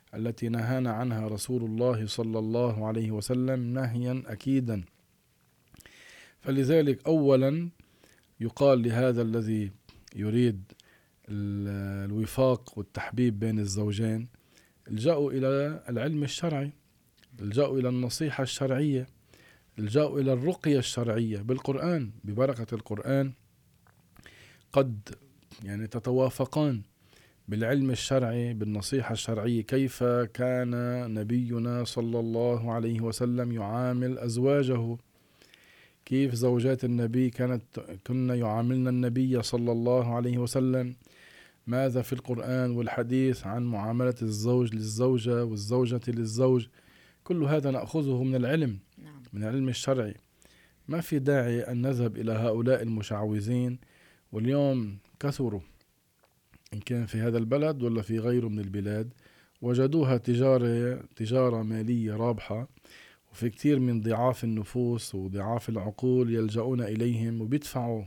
التي نهانا عنها رسول الله صلى الله عليه وسلم نهيا أكيدا. فلذلك أولا يقال لهذا الذي يريد الوفاق والتحبيب بين الزوجين: الجأوا إلى العلم الشرعي، الجأوا إلى النصيحة الشرعية، الجأوا إلى الرقية الشرعية بالقرآن. ببركة القرآن قد تتوافقان بالعلم الشرعي، بالنصيحة الشرعية. كيف كان نبينا صلى الله عليه وسلم يعامل أزواجه، كيف زوجات النبي كنا يعاملن النبي صلى الله عليه وسلم، ماذا في القرآن والحديث عن معاملة الزوج للزوجة والزوجة للزوج. كل هذا نأخذه من العلم، من العلم الشرعي. ما في داعي أن نذهب إلى هؤلاء المشعوذين، واليوم كثروا إن كان في هذا البلد ولا في غيره من البلاد، وجدوها تجارة مالية رابحة، وفي كتير من ضعاف النفوس وضعاف العقول يلجؤون إليهم وبيدفعوا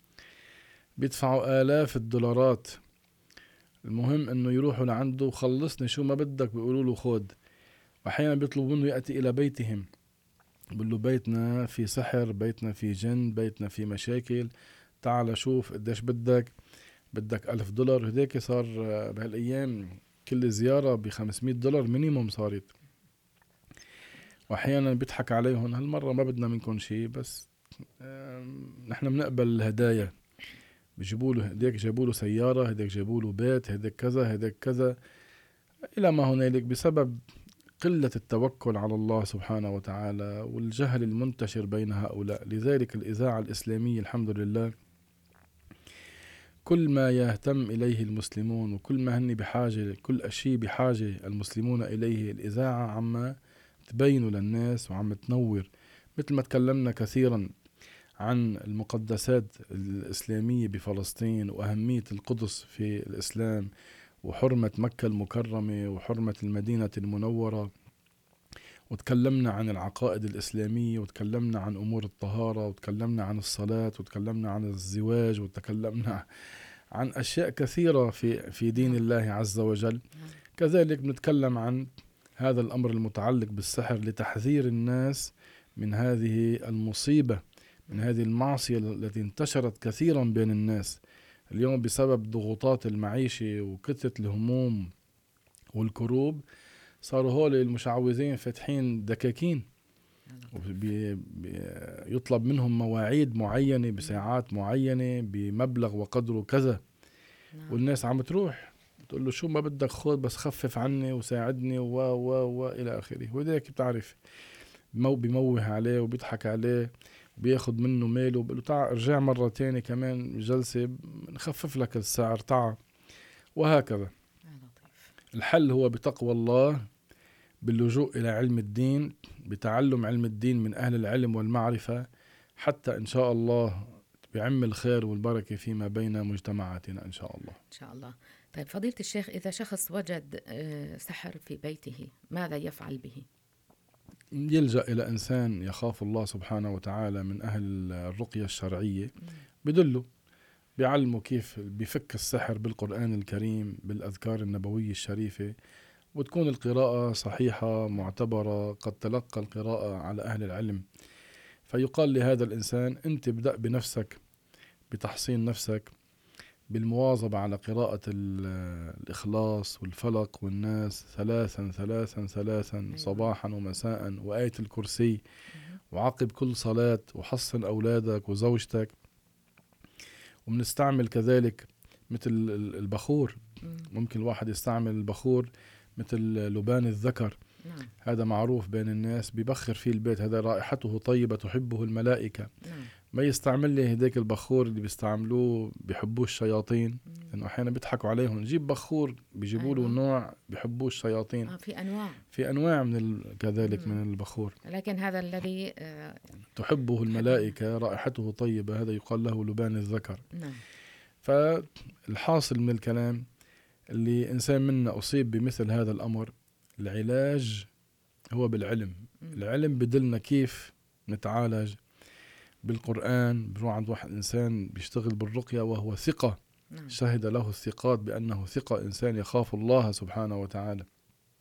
آلاف الدولارات. المهم أنه يروحوا لعنده: خلصني شو ما بدك. بيقولوا له خود. وأحيانا بيطلبوا منه يأتي إلى بيتهم، بيقول له: بيتنا في سحر، بيتنا في جن، بيتنا في مشاكل، تعال شوف قديش بدك $1000. هديك صار بهالأيام كل زيارة $500 مينيموم صارت. وأحيانا بيضحك عليهم: هالمرة ما بدنا منكم شيء، بس نحن بنقبل الهدايا. بيجيبوا هديك جابوا له سيارة، هديك جابوا له بيت، هديك كذا هديك كذا إلى ما هنالك، بسبب قلة التوكل على الله سبحانه وتعالى والجهل المنتشر بين هؤلاء. لذلك الإذاعة الإسلامية الحمد لله كل ما يهتم إليه المسلمون وكل ما هن بحاجة، كل شيء بحاجة المسلمون إليه، الإذاعة عم تبينوا للناس وعم تنور. مثل ما تكلمنا كثيرا عن المقدسات الإسلامية بفلسطين وأهمية القدس في الإسلام وحرمة مكة المكرمة وحرمة المدينة المنورة، وتكلمنا عن العقائد الإسلامية، وتكلمنا عن أمور الطهارة، وتكلمنا عن الصلاة، وتكلمنا عن الزواج، وتكلمنا عن أشياء كثيرة في دين الله عز وجل. كذلك بنتكلم عن هذا الأمر المتعلق بالسحر لتحذير الناس من هذه المصيبة، من هذه المعصية التي انتشرت كثيرا بين الناس اليوم بسبب ضغوطات المعيشة وكثرة الهموم والكروب. صاروا هول المشعوذين فاتحين دكاكين، يطلب منهم مواعيد معينة بساعات معينة بمبلغ وقدره كذا، والناس عم تروح تقول له: شو ما بدك خذ، بس خفف عني وساعدني و إلى آخره. وذلك بتعرف بيموه عليه وبيضحك عليه وبياخد منه ماله وبيقول له: تعال ارجع مرة تاني كمان جلسة نخفف لك السعر، تعال. وهكذا. الحل هو بتقوى الله، باللجوء إلى علم الدين، بتعلم علم الدين من أهل العلم والمعرفة، حتى إن شاء الله بعم الخير والبركة فيما بين مجتمعاتنا إن شاء الله. إن شاء الله. طيب فضيلة الشيخ، إذا شخص وجد سحر في بيته ماذا يفعل به؟ يلجأ إلى إنسان يخاف الله سبحانه وتعالى من أهل الرقية الشرعية، بدله بيعلمه كيف بيفك السحر بالقرآن الكريم بالأذكار النبوية الشريفة، وتكون القراءة صحيحة معتبرة، قد تلقى القراءة على أهل العلم. فيقال لهذا الإنسان: أنت ابدأ بنفسك، بتحصين نفسك، بالمواظبة على قراءة الإخلاص والفلق والناس 3 صباحا ومساء، وآية الكرسي، وعقب كل صلاة، وحصن أولادك وزوجتك. وبنستعمل كذلك مثل البخور، ممكن الواحد يستعمل البخور مثل لبان الذكر، هذا معروف بين الناس، ببخر فيه البيت، هذا رائحته طيبة تحبه الملائكة. ما يستعمل لي هديك البخور اللي بيستعملوه بيحبوه الشياطين، لأنه أحيانا بيضحكوا عليهم، نجيب بخور بيجيبوا له نوع بيحبوه الشياطين. في أنواع كذلك من البخور، لكن هذا الذي تحبه الملائكة رائحته طيبة، هذا يقال له لبان الذكر. فالحاصل من الكلام اللي إنسان منا أصيب بمثل هذا الأمر، العلاج هو بالعلم. العلم بدلنا كيف نتعالج بالقرآن. بروح عند واحد إنسان بيشتغل بالرقية وهو ثقة، شهد له الثقات بأنه ثقة، إنسان يخاف الله سبحانه وتعالى،